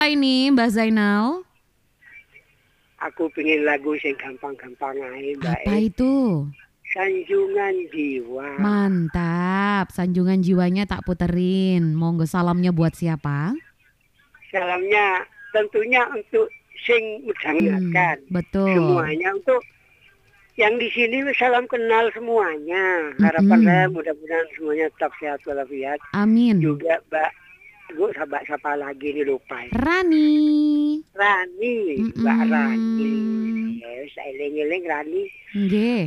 Ini Mbak Zainal. Aku pengen lagu yang gampang-gampang aja, Mbak. Apa itu? Sanjungan Jiwa. Mantap, sanjungan jiwanya tak puterin. Monggo salamnya buat siapa? Salamnya tentunya untuk sing mendengarkan. Betul. Semuanya untuk yang di sini salam kenal semuanya. Harapan saya mudah-mudahan semuanya tetap sehat walafiat. Amin. Juga Mbak, gue sahabat siapa lagi nih lupa. Rani. Mbak Rani. Saya eling-eling Rani. Nggih.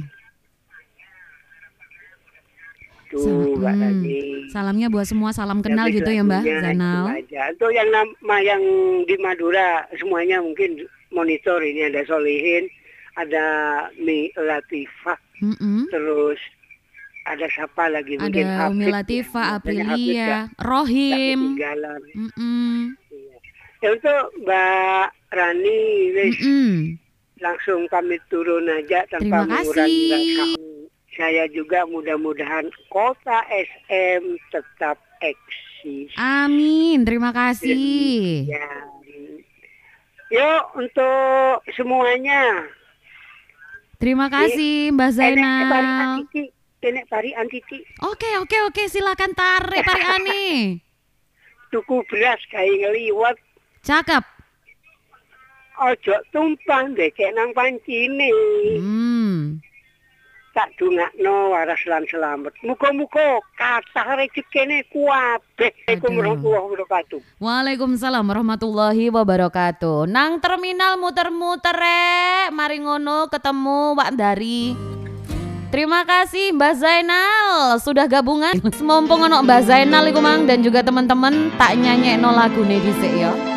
Tuh, Mbak Rani. Salamnya buat semua, salam kenal gitu ya Mbak Zainal. Untuk yang nama yang di Madura semuanya mungkin monitor ini ada Solihin, ada Mi Latifah, terus ada siapa lagi? Mungkin ada Umi Latifah, Aprilia, Rohim. Ya, untuk Mbak Rani, langsung pamit turun aja tanpa mengurangi rasa. Saya juga mudah-mudahan Kota SM tetap eksis. Amin, terima kasih. Ya. Yuk untuk semuanya. Terima kasih Mbak Zainal. Tenek parian titik. Oke, silakan tarik Pari Ani. Tuku beras kayak ngeliwat. Cakep. Ojo tumpah becek nang pancine. Tak dungakno waras lan selamat. Muga-muga kathah rezekine kuwabeh. Waalaikumsalam warahmatullahi wabarakatuh. Nang terminal muter-muter mari ngono ketemu Wak Dari. Terima kasih Mbak Zainal sudah gabungan. Semompong ono Mbak Zainal iku mang dan juga teman-teman tak nyanyekno lagune dhisik ya.